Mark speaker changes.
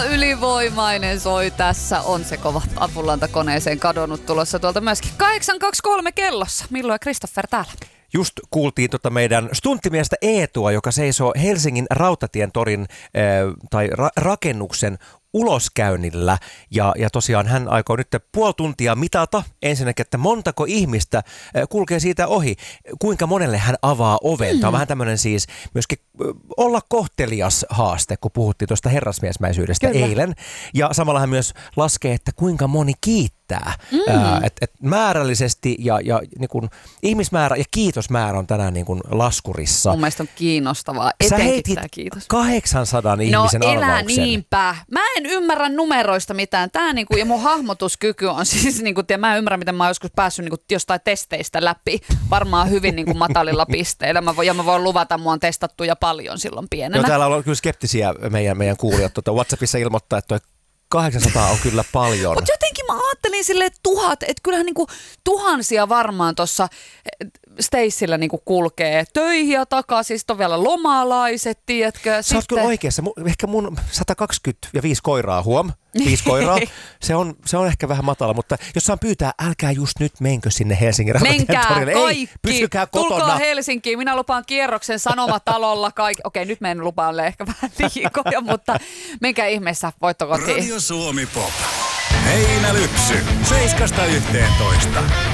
Speaker 1: Ylivoimainen soi tässä. On se kova ambulantakoneeseen kadonnut tulossa tuolta myöskin 8.23 kellossa. Milloin Kristoffer täällä?
Speaker 2: Just kuultiin meidän stunttimiestä Eetua, joka seisoo Helsingin Rautatien torin rakennuksen uloskäynnillä. Ja tosiaan hän aikoo nyt puoli tuntia mitata ensinnäkin, että montako ihmistä kulkee siitä ohi. Kuinka monelle hän avaa oven. Tämä on vähän tämmöinen siis myöskin olla kohtelias haaste, kun puhuttiin tuosta herrasmiesmäisyydestä eilen. Ja samalla hän myös laskee, että kuinka moni kiittää. Et määrällisesti ja niin kun ihmismäärä ja kiitosmäärä on tänään niin kun laskurissa.
Speaker 1: Mun mielestä on kiinnostavaa.
Speaker 2: Sä
Speaker 1: Etenkin
Speaker 2: heitit
Speaker 1: tämä kiitos.
Speaker 2: 800 ihmisen arvauksen.
Speaker 1: No elä niinpä. Mä en ymmärrä numeroista mitään. Tää niinku, ja mun hahmotuskyky on siis, niinku, mä en ymmärrä, miten mä oon joskus päässyt niinku, jostain testeistä läpi. Varmaan hyvin niinku, matalilla pisteillä. Mä voin luvata, mua on testattu ja paljon silloin pienenä.
Speaker 2: Joo, täällä on kyllä skeptisiä meidän kuulijat. WhatsAppissa ilmoittaa, että 800 on kyllä paljon.
Speaker 1: Mutta jotenkin mä ajattelin silleen 1000, että kyllähän niinku tuhansia varmaan tuossa Stacella niinku kulkee töihin ja takaisin. Sitten on vielä lomalaiset, tiedätkö?
Speaker 2: Sä oot kyllä oikeassa. Ehkä mun 125 koiraa, 5 koiraa. Se on ehkä vähän matala, mutta jos saan pyytää, älkää just nyt menkö sinne Helsingin Rautatien torille.
Speaker 1: Menkää
Speaker 2: Ei, pysykää kotona.
Speaker 1: Tulkaa Helsinkiin. Minä lupaan kierroksen Sanomatalolla. Okei, nyt meidän lupaan ehkä vähän liikoja, mutta menkää ihmeessä, voitto kotiin.
Speaker 3: Radio Suomi Pop. Heinälypsy. 7–11.